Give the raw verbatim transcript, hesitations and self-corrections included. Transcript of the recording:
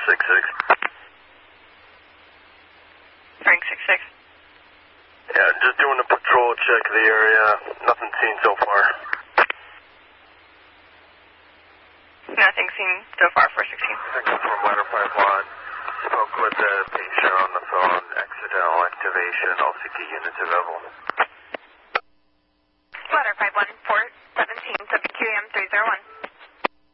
six six. Frank six six. Yeah, just doing a patrol check of the area. Nothing seen so far. Nothing seen so far for sixteen. From Ladder Pipeline. Spoke with the patient on the phone. Accidental activation. All C T units available. Ladder Pipeline, port seventeen, W Q A M three zero one.